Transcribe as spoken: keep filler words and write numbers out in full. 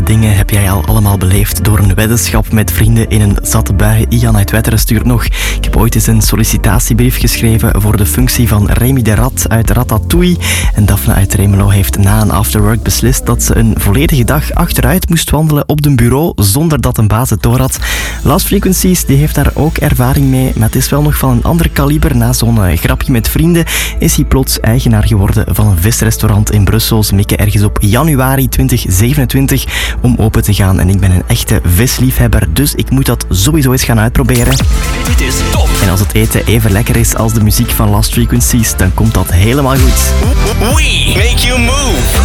dingen heb jij al allemaal beleefd door een weddenschap met vrienden in een zatte bui? Ian uit Wetteren stuurt nog: ik heb ooit eens een sollicitatiebrief geschreven voor de functie van Remy de Rat uit Ratatouille. En Daphne uit Remelo heeft na een afterwork beslist dat ze een volledige dag achteruit moest wandelen op de bureau zonder dat een baas het door had. Lost Frequencies die heeft daar ook ervaring mee, maar het is wel nog van een ander kaliber. Na zo'n uh, grapje met vrienden is hij plots eigenaar geworden van een visrestaurant in Brussel. Ze mikken ergens op januari twintig zevenentwintig om open te gaan. En ik ben een echte visliefhebber, dus ik moet dat sowieso eens gaan uitproberen. Dit is top. En als het eten even lekker is als de muziek van Lost Frequencies, dan komt dat helemaal goed. We make you move.